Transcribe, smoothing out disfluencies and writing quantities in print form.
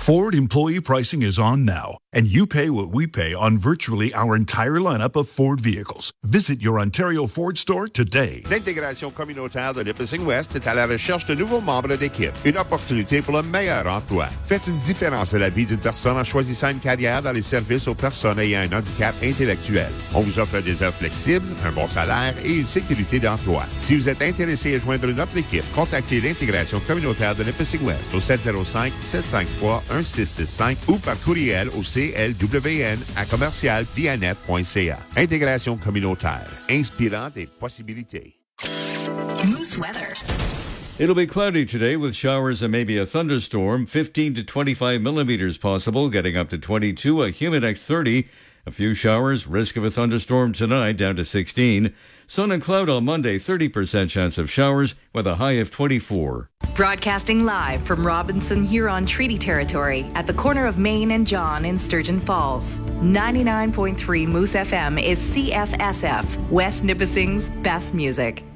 Ford employee pricing is on now, and you pay what we pay on virtually our entire lineup of Ford vehicles. Visit your Ontario Ford store today. L'intégration communautaire de Nipissing West est à la recherche de nouveaux membres d'équipe. Une opportunité pour le meilleur emploi. Faites une différence à la vie d'une personne en choisissant une carrière dans les services aux personnes ayant un handicap intellectuel. On vous offre des heures flexibles, un bon salaire et une sécurité d'emploi. Si vous êtes intéressé à joindre notre équipe, contactez l'intégration communautaire de Nipissing West au 705-753-1665 ou par courriel au clwn@commercialvianet.ca. Intégration communautaire, inspirant des possibilités. Moose weather. It'll be cloudy today with showers and maybe a thunderstorm, 15 to 25 millimeters possible, getting up to 22, a Humidex 30. A few showers, risk of a thunderstorm tonight down to 16. Sun and cloud on Monday, 30% chance of showers with a high of 24. Broadcasting live from Robinson Huron Treaty Territory at the corner of Main and John in Sturgeon Falls. 99.3 Moose FM is CFSF, West Nipissing's best music.